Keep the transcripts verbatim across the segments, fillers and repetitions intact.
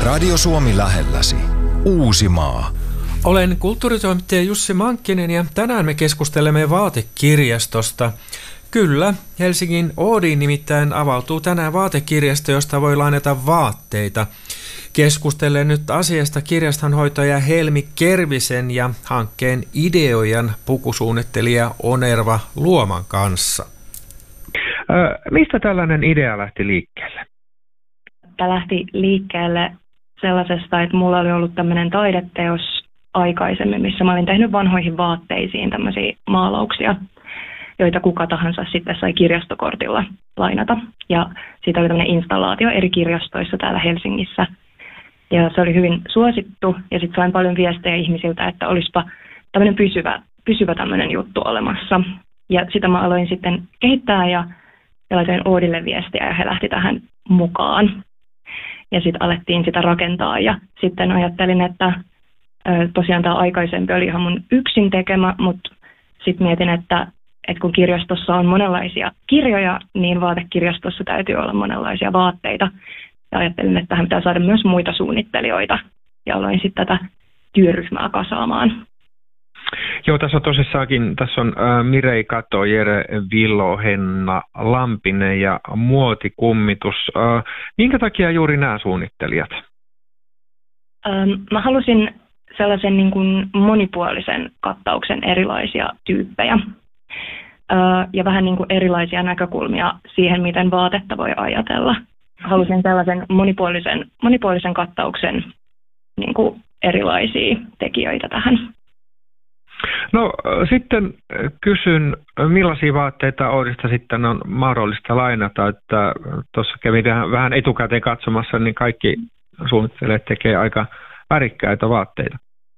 Radio Suomi lähelläsi. Uusimaa. Olen kulttuuritoimittaja Jussi Mankkinen ja tänään me keskustelemme vaatekirjastosta. Kyllä, Helsingin Oodiin nimittäin avautuu tänään vaatekirjasto, josta voi lainata vaatteita. Keskustelen nyt asiasta kirjastonhoitaja Helmi Kervisen ja hankkeen ideoijan pukusuunnittelija Onerva Luoman kanssa. Ö, mistä tällainen idea lähti liikkeelle? Tämä lähti liikkeelle sellaisesta, että mulla oli ollut tämmöinen taideteos aikaisemmin, missä mä olin tehnyt vanhoihin vaatteisiin tämmöisiä maalauksia, joita kuka tahansa sitten sai kirjastokortilla lainata. Ja siitä oli tämmöinen installaatio eri kirjastoissa täällä Helsingissä. Ja se oli hyvin suosittu ja sitten sain paljon viestejä ihmisiltä, että olisipa tämmöinen pysyvä, pysyvä tämmöinen juttu olemassa. Ja sitä mä aloin sitten kehittää ja, ja laitoin Oodille viestiä ja he lähti tähän mukaan. Ja sitten alettiin sitä rakentaa ja sitten ajattelin, että ö, tosiaan tämä aikaisempi oli ihan mun yksin tekemä, mutta sitten mietin, että, että kun kirjastossa on monenlaisia kirjoja, niin vaatekirjastossa täytyy olla monenlaisia vaatteita. Ja ajattelin, että tähän pitää saada myös muita suunnittelijoita ja aloin sitten tätä työryhmää kasaamaan. Joo, tässä on tosissaankin, tässä on äh, Mirei Kato, Jere Villo, Henna Lampinen ja Muotikummitus. Äh, minkä takia juuri nämä suunnittelijat? Ähm, mä halusin sellaisen niin kuin monipuolisen kattauksen erilaisia tyyppejä äh, ja vähän niin kuin erilaisia näkökulmia siihen, miten vaatetta voi ajatella. Halusin sellaisen monipuolisen, monipuolisen kattauksen niin kuin erilaisia tekijöitä tähän. No sitten kysyn, millaisia vaatteita Oodista sitten on mahdollista lainata, että tuossa kävin vähän etukäteen katsomassa, niin kaikki suunnittelijat tekee aika värikkäitä vaatteita.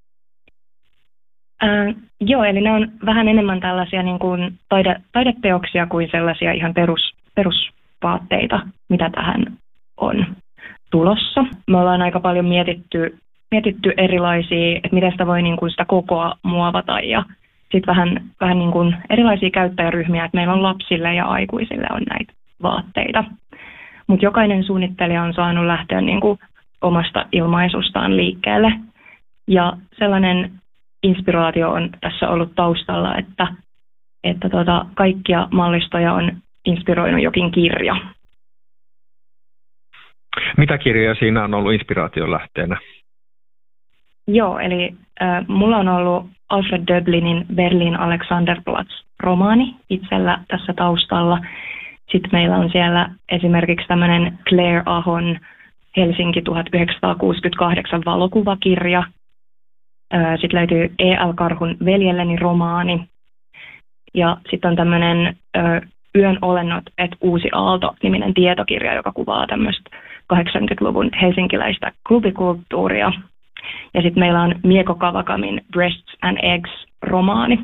Äh, joo, eli ne on vähän enemmän tällaisia niin kuin taide, taideteoksia kuin sellaisia ihan perus, perusvaatteita, mitä tähän on tulossa. Me ollaan aika paljon mietitty mietitty erilaisia, että miten sitä voi niin kuin sitä kokoa muovata ja sitten vähän, vähän niin kuin erilaisia käyttäjäryhmiä, että meillä on lapsille ja aikuisille on näitä vaatteita. Mutta jokainen suunnittelija on saanut lähteä niin kuin omasta ilmaisustaan liikkeelle ja sellainen inspiraatio on tässä ollut taustalla, että, että tota, kaikkia mallistoja on inspiroinut jokin kirja. Mitä kirjoja siinä on ollut inspiraation lähteenä? Joo, eli äh, mulla on ollut Alfred Döblinin Berlin Alexanderplatz-romaani itsellä tässä taustalla. Sitten meillä on siellä esimerkiksi tämmöinen Claire Ahon Helsinki tuhatyhdeksänsataakuusikymmentäkahdeksan valokuvakirja. Äh, sitten löytyy E L Karhun Veljelleni romaani. Ja sitten on tämmöinen äh, Yön olennot, et Uusi Aalto-niminen tietokirja, joka kuvaa tämmöistä kahdeksankymmentäluvun helsinkiläistä klubikulttuuria. Ja sitten meillä on Mieko Kawakamin Breasts and Eggs-romaani.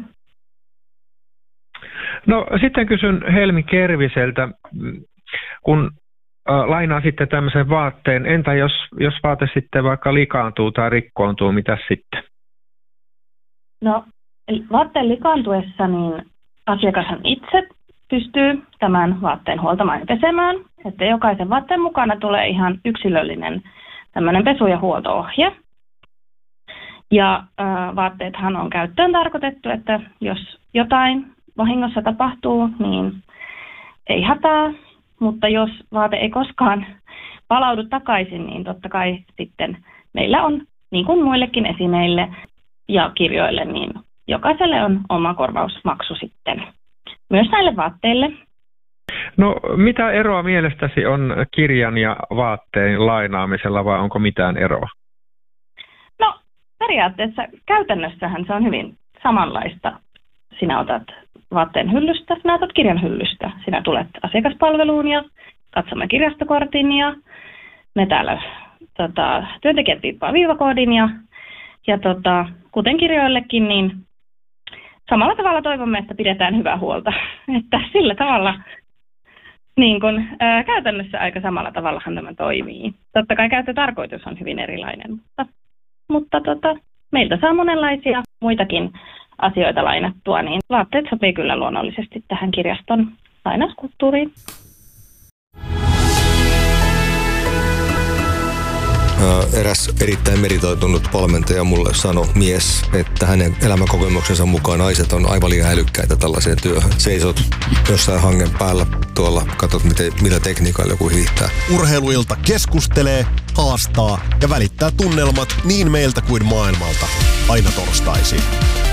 No sitten kysyn Helmi Kerviseltä, kun äh, lainaa sitten tämmöisen vaatteen, entä jos, jos vaate sitten vaikka likaantuu tai rikkoontuu, mitä sitten? No vaatteen likaantuessa niin asiakashan itse pystyy tämän vaatteen huoltamaan ja pesemään, että jokaisen vaatteen mukana tulee ihan yksilöllinen tämmöinen pesu- ja huolto-ohje. Ja äh, vaatteethan on käyttöön tarkoitettu, että jos jotain vahingossa tapahtuu, niin ei hätää, mutta jos vaate ei koskaan palaudu takaisin, niin totta kai sitten meillä on, niin kuin muillekin esineille ja kirjoille, niin jokaiselle on oma korvausmaksu sitten myös näille vaatteille. No mitä eroa mielestäsi on kirjan ja vaatteen lainaamisella vai onko mitään eroa? No periaatteessa käytännössähän se on hyvin samanlaista. Sinä otat vaatteen hyllystä, sinä otat kirjan hyllystä. Sinä tulet asiakaspalveluun ja katsomme kirjastokortin ja me täällä tota, työntekijät viippaa viivakoodin ja, ja tota, kuten kirjoillekin, niin samalla tavalla toivomme, että pidetään hyvää huolta. Että sillä tavalla niin kun, ää, käytännössä aika samalla tavallahan tämä toimii. Totta kai käyttötarkoitus on hyvin erilainen, mutta, mutta tota, meiltä saa monenlaisia muitakin asioita lainattua, niin vaatteet sopii kyllä luonnollisesti tähän kirjaston lainauskulttuuriin. Eräs erittäin meritoitunut valmentaja mulle sanoi, mies, että hänen elämänkokemuksensa mukaan naiset on aivan liian älykkäitä tällaiseen työhön. Seisot jossain hangen päällä tuolla, katsot miten, millä tekniikalla joku hiihtää. Urheiluilta keskustelee, haastaa ja välittää tunnelmat niin meiltä kuin maailmalta. Aina torstaisin.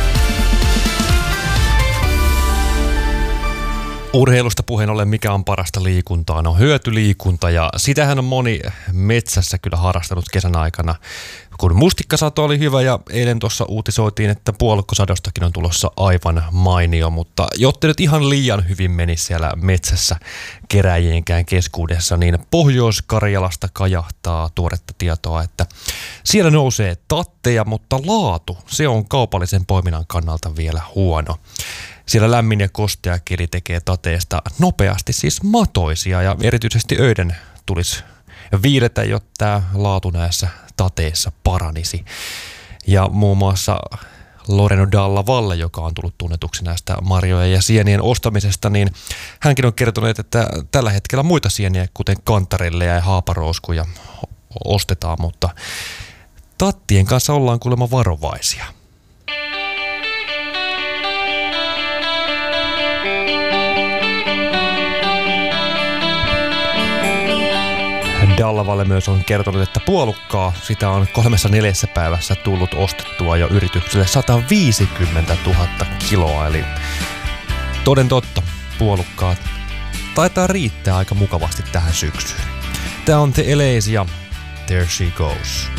Urheilusta puheen ollen, mikä on parasta liikuntaa? No hyötyliikunta, ja sitähän on moni metsässä kyllä harrastanut kesän aikana. Kun mustikkasato oli hyvä ja eilen tuossa uutisoitiin, että puolukkosadostakin on tulossa aivan mainio, mutta jotta nyt ihan liian hyvin meni siellä metsässä keräjienkään keskuudessa, niin Pohjois-Karjalasta kajahtaa tuoretta tietoa, että siellä nousee tatteja, mutta laatu, se on kaupallisen poiminnan kannalta vielä huono. Siellä lämmin ja kostea keli tekee tateesta nopeasti siis matoisia, ja erityisesti öiden tulisi viiletä, jotta tämä laatu näissä tateissa paranisi. Ja muun muassa Loreno Dalla Valle, joka on tullut tunnetuksi näistä marjojen ja sienien ostamisesta, niin hänkin on kertonut, että tällä hetkellä muita sieniä, kuten kantarelleja ja haaparouskuja, ostetaan, mutta tattien kanssa ollaan kuulemma varovaisia. Dalla Valle myös on kertonut, että puolukkaa, sitä on kolmessa neljässä päivässä tullut ostettua jo yritykselle sata viisikymmentätuhatta kiloa, eli toden totta, puolukkaa taitaa riittää aika mukavasti tähän syksyyn. Tää on The L A's ja There She Goes.